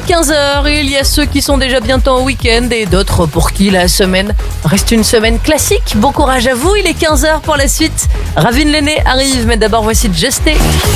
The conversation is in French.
15h. Il y a ceux qui sont déjà bientôt en week-end et d'autres pour qui la semaine reste une semaine classique. Bon courage à vous, il est 15h pour la suite. Ravine l'aîné arrive, mais d'abord voici Justé.